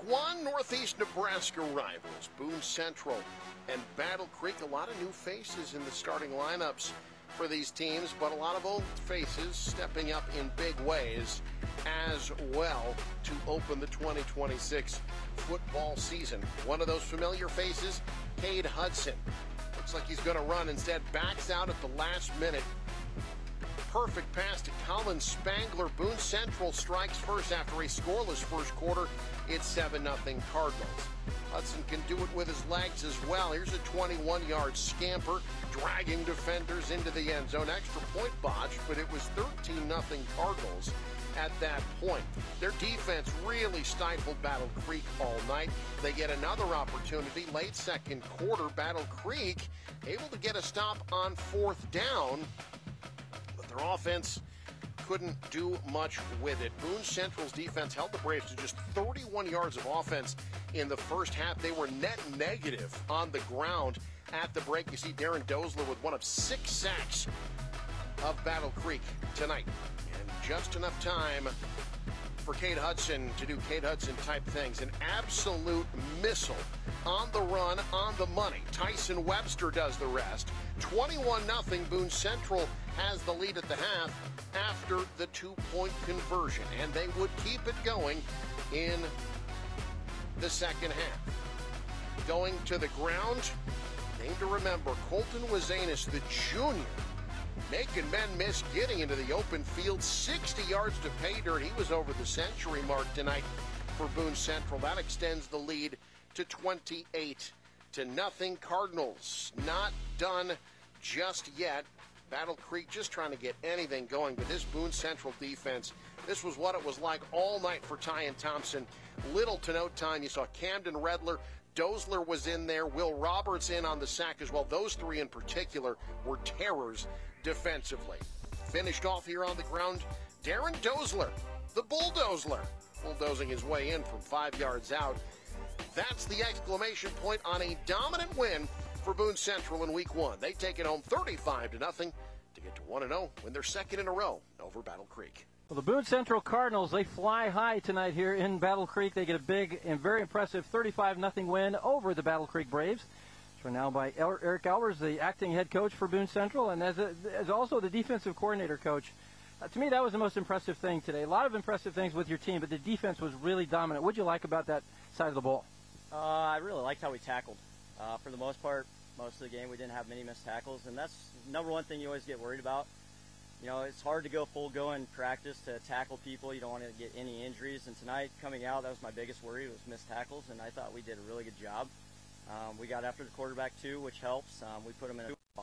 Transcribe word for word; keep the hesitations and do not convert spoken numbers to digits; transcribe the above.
one, Northeast Nebraska rivals, Boone Central and Battle Creek. A lot of new faces in the starting lineups for these teams, but a lot of old faces stepping up in big ways as well to open the twenty twenty-six football season. One of those familiar faces, Cade Hudson. Looks like he's going to run, instead backs out at the last minute. Perfect pass to Colin Spangler. Boone Central strikes first after a scoreless first quarter. It's seven nothing Cardinals. Hudson can do it with his legs as well. Here's a twenty-one-yard scamper, dragging defenders into the end zone. Extra point botched, but it was thirteen nothing Cardinals at that point. Their defense really stifled Battle Creek all night. They get another opportunity late second quarter. Battle Creek able to get a stop on fourth down, but their offense couldn't do much with it. Boone Central's defense held the Braves to just thirty-one yards of offense in the first half. They were net negative on the ground at the break. You see Darren Dozler with one of six sacks of Battle Creek tonight. And just enough time for Cade Hudson to do Cade Hudson type things. An absolute missile on the run, on the money. Tyson Webster does the rest. twenty-one nothing. Boone Central has the lead at the half after the two-point conversion, and they would keep it going in the second half. Going to the ground, name to remember, Colton Wazanis, the junior, making men miss, getting into the open field, sixty yards to pay dirt. He was over the century mark tonight for Boone Central. That extends the lead to twenty-eight to nothing. Cardinals not done just yet. Battle Creek just trying to get anything going, but this Boone Central defense, this was what it was like all night for Tyan Thompson. Little to no time. You saw Camden Redler, Dozler was in there, Will Roberts in on the sack as well. Those three in particular were terrors defensively. Finished off here on the ground, Darren Dozler, the Bulldozler, bulldozing his way in from five yards out. That's the exclamation point on a dominant win for Boone Central in week one. They take it home thirty-five to nothing to get to one and oh, win their second in a row over Battle Creek. Well, the Boone Central Cardinals, they fly high tonight here in Battle Creek. They get a big and very impressive thirty-five nothing win over the Battle Creek Braves. Joined now by Eric Albers, the acting head coach for Boone Central, and as, a, as also the defensive coordinator coach. Uh, to me, that was the most impressive thing today. A lot of impressive things with your team, but the defense was really dominant. What did you like about that side of the ball? Uh, I really liked how we tackled. Uh, for the most part, most of the game, we didn't have many missed tackles, and that's number one thing you always get worried about. You know, it's hard to go full go in practice to tackle people. You don't want to get any injuries, and tonight, coming out, that was my biggest worry, was missed tackles, and I thought we did a really good job. Um, we got after the quarterback, too, which helps. Um, we put him in a